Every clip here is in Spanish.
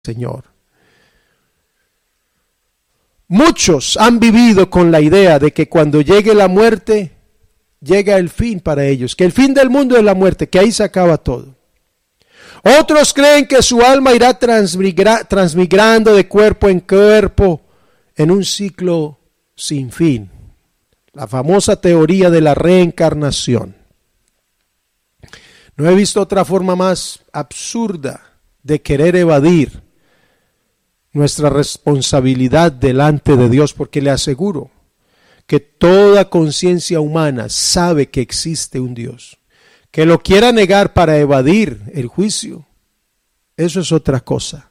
Señor. Muchos han vivido con la idea de que cuando llegue la muerte, llega el fin para ellos, que el fin del mundo es la muerte, que ahí se acaba todo. Otros creen que su alma irá transmigrando de cuerpo en cuerpo en un ciclo sin fin. La famosa teoría de la reencarnación. No he visto otra forma más absurda de querer evadir nuestra responsabilidad delante de Dios, porque le aseguro que toda conciencia humana sabe que existe un Dios. Que lo quiera negar para evadir el juicio, eso es otra cosa.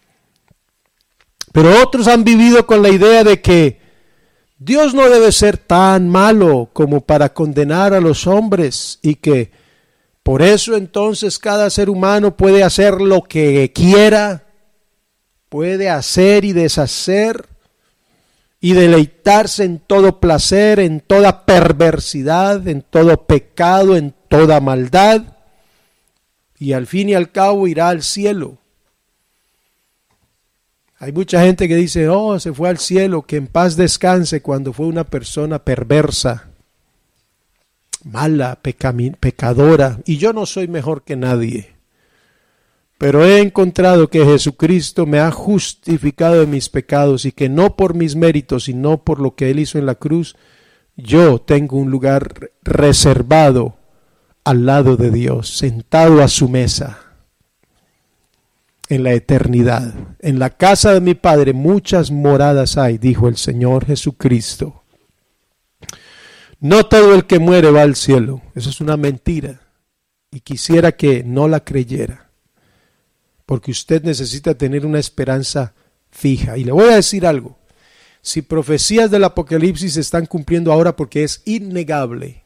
Pero otros han vivido con la idea de que Dios no debe ser tan malo como para condenar a los hombres y que por eso entonces cada ser humano puede hacer lo que quiera, puede hacer y deshacer y deleitarse en todo placer, en toda perversidad, en todo pecado, en toda maldad, y al fin y al cabo irá al cielo. Hay mucha gente que dice, oh, se fue al cielo, que en paz descanse, cuando fue una persona perversa, mala, pecadora, y yo no soy mejor que nadie, pero he encontrado que Jesucristo me ha justificado de mis pecados y que no por mis méritos, sino por lo que Él hizo en la cruz, yo tengo un lugar reservado al lado de Dios, sentado a su mesa en la eternidad. En la casa de mi Padre muchas moradas hay, dijo el Señor Jesucristo. No todo el que muere va al cielo, eso es una mentira, y quisiera que no la creyera, porque usted necesita tener una esperanza fija. Y le voy a decir algo, si profecías del Apocalipsis se están cumpliendo ahora, porque es innegable,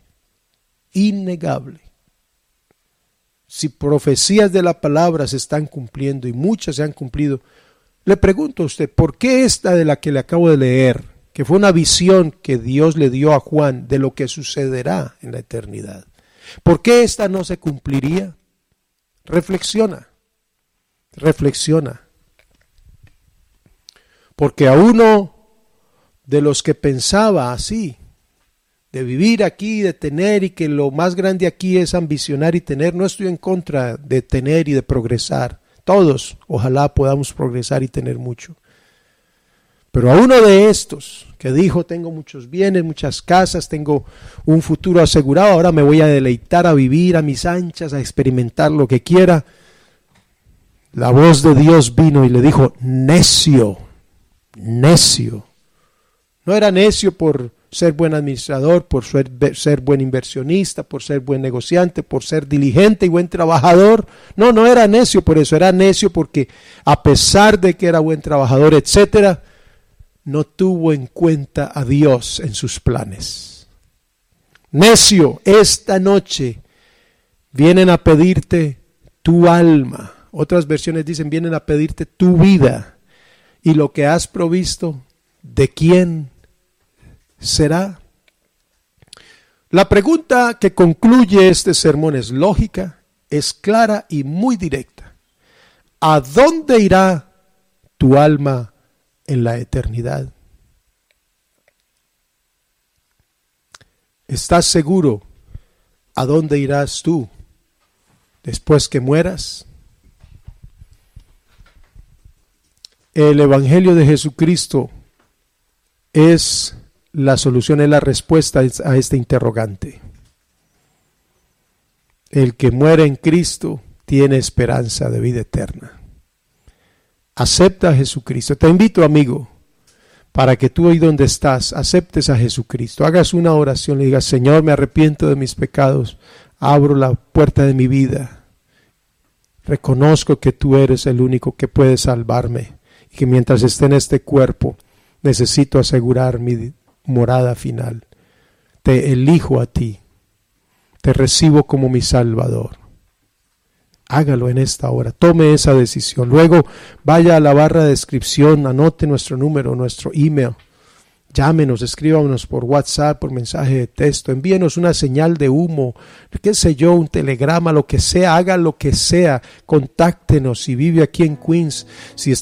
si profecías de la palabra se están cumpliendo y muchas se han cumplido, le pregunto a usted, ¿por qué esta de la que le acabo de leer, que fue una visión que Dios le dio a Juan de lo que sucederá en la eternidad, por qué esta no se cumpliría? Reflexiona. Porque a uno de los que pensaba así, de vivir aquí, de tener, y que lo más grande aquí es ambicionar y tener, no estoy en contra de tener y de progresar. Todos, ojalá podamos progresar y tener mucho. Pero a uno de estos que dijo, tengo muchos bienes, muchas casas, tengo un futuro asegurado, ahora me voy a deleitar a vivir a mis anchas, a experimentar lo que quiera. La voz de Dios vino y le dijo, necio. No era necio por ser buen administrador, por ser buen inversionista, por ser buen negociante, por ser diligente y buen trabajador. No era necio por eso, era necio porque a pesar de que era buen trabajador, etcétera, no tuvo en cuenta a Dios en sus planes. Necio, esta noche vienen a pedirte tu alma. Otras versiones dicen, vienen a pedirte tu vida. Y lo que has provisto, ¿de quién será? La pregunta que concluye este sermón es lógica, es clara y muy directa. ¿A dónde irá tu alma en la eternidad? ¿Estás seguro a dónde irás tú después que mueras? El Evangelio de Jesucristo es la solución, es la respuesta a este interrogante. El que muere en Cristo tiene esperanza de vida eterna. Acepta a Jesucristo. Te invito, amigo, para que tú ahí donde estás, aceptes a Jesucristo. Hagas una oración, le digas, Señor, me arrepiento de mis pecados, abro la puerta de mi vida. Reconozco que tú eres el único que puede salvarme y que mientras esté en este cuerpo necesito asegurar mi morada final. Te elijo a ti, te recibo como mi Salvador. Hágalo en esta hora, tome esa decisión. Luego vaya a la barra de descripción, anote nuestro número, nuestro email. Llámenos, escríbanos por WhatsApp, por mensaje de texto, envíenos una señal de humo, qué sé yo, un telegrama, lo que sea, haga lo que sea, contáctenos si vive aquí en Queens, si